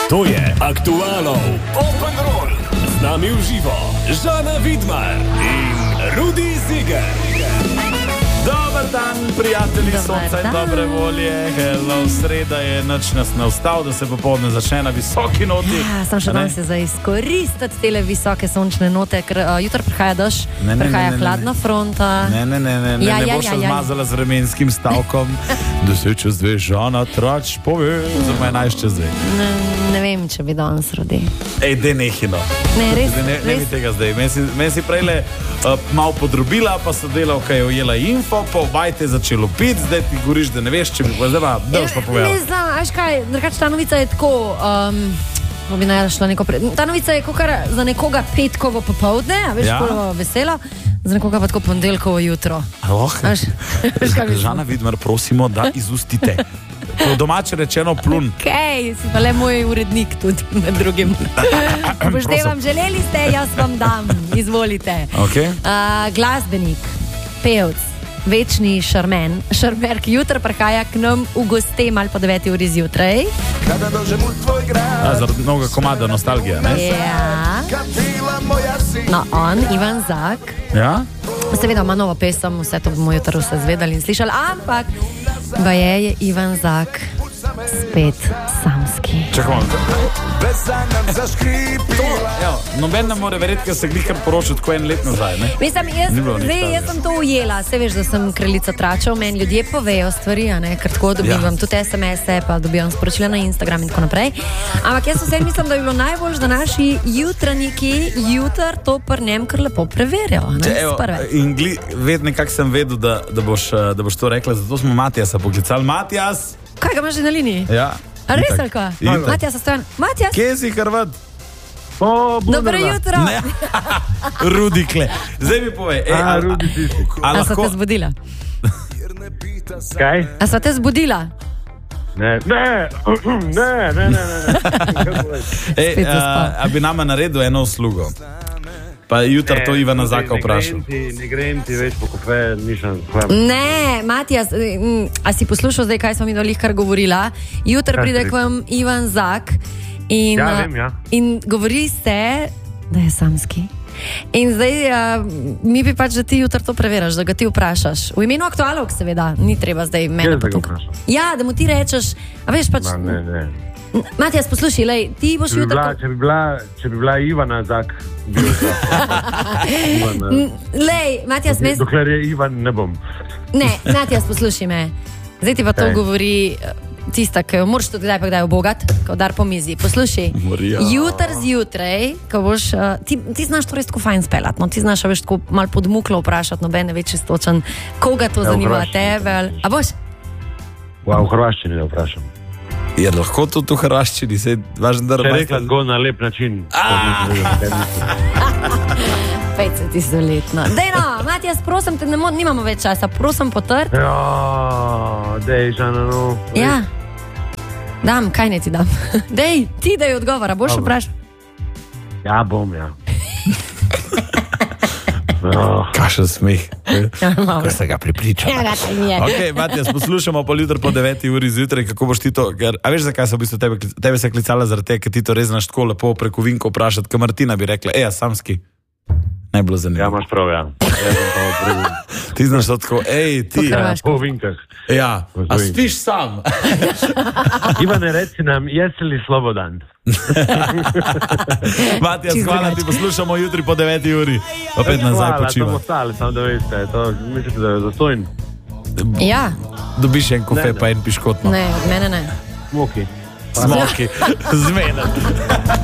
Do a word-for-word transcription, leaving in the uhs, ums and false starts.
To je Aktualov Open Roll. Z nami v živo Žana Vidmar in Rudi Ziger. Dobar dan, prijatelji sonca in dobre volje. Hello, sreda je, noč nas ne ustav, da se popoldne začne na visoki noti. Ja, sem še danes za izkoristiti tele visoke sončne note, ker uh, jutro prihaja dež, prihaja hladna fronta. Ne, ne, ne, ne, ne, ja, ne ja, boš ja, se ja, zmazala z vremenskim stavkom. Deset čez dve, Žana Trač pove, oziroma enajst čez dve. Ne, ne vem, če bi danes rodi. Ej, de nehino. Ne, res, Ne, ne, ne res. mi tega zdaj. Meni si, men si prejle uh, malo podrobila, pa so delavka je ujela info, pa obajte začelo piti, zdaj ti goriš, da ne veš, če bi pa zdaj pa, da boš pa Ne povedal. znam, veš kaj, drugače ta novica je tako, um, bo bi najšla neko pre... Ta novica je kakor za nekoga petkovo popovdne, a veš, Ja. ja. veselo, za nekoga pa tako ponedeljkovo jutro. Oh, Veš, veš kaj mislim? Žana Vidmar, prosimo, da izustite. Po domače rečeno plun. Okej, si pa le moj urednik tudi med drugim. Upoštevam, želeli ste, jaz vam dam, izvolite. Okay. Uh, glasbenik, pevc, večni šarmen, šarmer, ki jutro prihaja k nam v goste malo po deveti uri zjutraj. A, zaradi novega komada Nostalgija, ne? Ja. No, on, Ivan Zak. Ja? Seveda ima novo pesem, vse to bomo jutro vse zvedali in slišali, ampak baje je Ivan Zak spet samski. Čakaj, to, evo, noben ne more verjeti, ker se glikar poročil tako en let nazaj, ne? Mislim, jaz, Ni bilo nič zdaj, jaz takega. sem to ujela, se veš, da sem kraljica tračev, meni ljudje povejo stvari, a ne, ker tako dobivam Ja. tudi es em es-e, pa dobivam sporočila na Instagram in tako naprej. Ampak jaz vsem mislim, da bi bilo najbolj, da naši jutranjiki jutr to prnem kar lepo preverijo, a ne, Če, evo, sprve. in gli, ved nekako sem vedel, da, da, boš, eh, da boš to rekla, zato smo Matijasa poklicali. Matijas! Kaj ga imaš že na liniji? Ja. A res Itak, ali kaj? itak. Matijas, stojan. Matijas, Kje si, Hrvat? dobro jutro. Ne, Rudikle. Zdaj mi povej. Ej, A, a, Rudi, ti si. a, a A sva lahko... te zbudila? Kaj? A sva te zbudila? Ne, ne, ne, ne, ne, ne. Ej, Spet a, zaspal. a bi nama naredil eno uslugo? Pa jutro to Ivana Zaka vprašal. Ne grem ti, ne grem ti več po kafe, nišem hvala. Ne, Matijas, mm, a si poslušal zdaj, kaj smo mi dolih kar govorila? Jutro Kaj pride si k vam Ivan Zak in, Ja, a, vem, ja. in govori se, da je samski. In zdaj a, mi bi pač, da ti jutro to preveriš, da ga ti vprašaš. V imenu aktualov, seveda, ni treba zdaj mene Kje da ga potukati. vprašam? Ja, da mu ti rečeš, a veš pač, Ma, ne, ne. Matijas, poslušaj, lej, ti boš Če bi, jutro... bila, če, bi bila, če bi bila Ivana Zak, bi bila. Ivana. Lej, Matijas, mes... Dokler je Ivan, ne bom. Ne, Matijas, poslušaj me. Zdaj ti pa to Kaj? govori eh, tista, ki jo moraš tudi kdaj pa kdaj obogat, ko dar po mizi. Poslušaj, Marija. jutr zjutraj, ko boš, uh, ti, ti znaš to res tako fajn speljati, no? Ti znaš veš tako mal podmuklo vprašati, noben ne ve čistočen, koga to Ja, zanima, vprašaj. tebe, ali- a boš? Wow, v hrvaščini da vprašam. Je lahko tudi v Hrvaščini, sej važno, da Če je rekla tako na lep način. petdesetletno. Dej no, Matijas, prosim te, ne mo- nimamo več časa, prosim potrd. Ja, dej, Žana, no. Ja. Dam, kaj ne ti dam? Dej, ti daj odgovora, boš Dobro. vprašal. Ja, bom, ja. Oh. Kašen smeh. Malo. Ko se ga pripričal. Ja, daj mi je. Ok, Matijas, poslušamo pa jutro po deveti uri zjutraj, kako boš ti to, ker, a veš, zakaj so v bistvu tebe, klic- tebe se klicala zaradi tega, ker ti to res znaš tako lepo preko vinko vprašati, kot Martina bi rekla, ej, a samski. Ne bi bilo Ja, zanimivo. imaš prav, ja. Jaz sem pa prvi. Ti znaš to tako, ej, ti. Po Ja, Hrvaško. po vinkah. Ja, a spiš sam? Ivane, reci nam, jesi li slobodan? Matijas, Čisto hvala drugače. ti, poslušamo jutri po deveti uri. Opet nazaj Hvala, tam počivati. ostali, samo da veste, to mislite, da je zastojn? Ja, Dobiš en kofe, Ne, ne. pa en piškot. No. ne, od mene ne. Smoki. Smoki, zmeden.